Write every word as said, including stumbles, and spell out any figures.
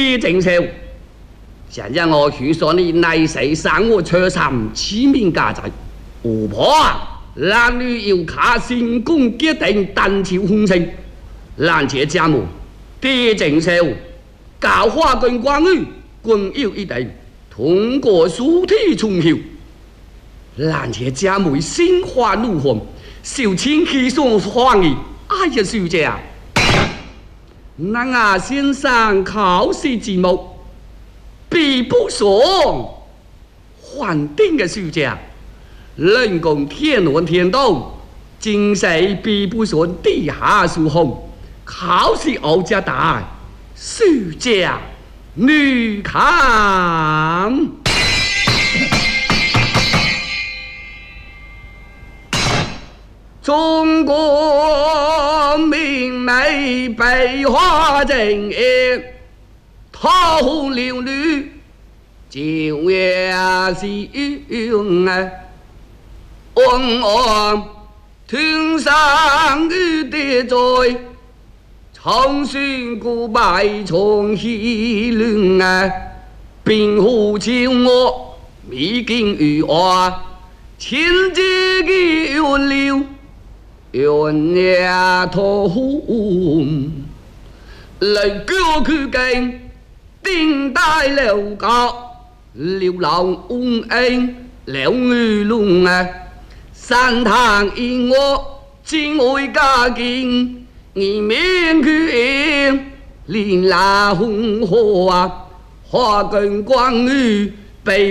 地正少，现在我去说你来世上我车上起名家在，巫婆啊，男女要卡成功决定单朝红尘，拦截家母，地正少，教化跟关羽均有一定，通过书体从后，拦截家母心花怒放，受亲戚所欢迎。哎呀，小姐啊！那啊，先生考试节目比不上环境的小姐，人工天南天东，精细比不上地下疏洪，考试傲家大，小姐女看。中国明媚百花争艳，桃红柳绿九月新啊，往往天上雨滴在，长寻古百重喜轮啊，冰湖秋我美景如画，千结的云流。原野桃红，来叫佢勁，頂大樓角，流浪烏蠅兩魚龍啊，山堂音樂真會家境，而面佢連那紅河啊，花根光雨被。